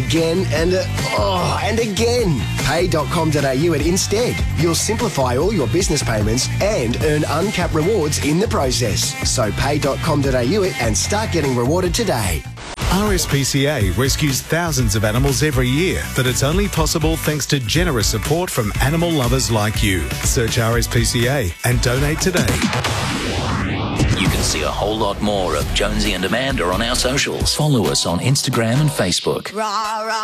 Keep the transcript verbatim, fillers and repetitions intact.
again and uh, oh, and again. pay dot com dot a u and instead. You'll simplify all your business payments and earn uncapped rewards in the process. So pay dot com dot a u and start getting rewarded today. R S P C A rescues thousands of animals every year, but it's only possible thanks to generous support from animal lovers like you. Search R S P C A and donate today. You can see a whole lot more of Jonesy and Amanda on our socials. Follow us on Instagram and Facebook.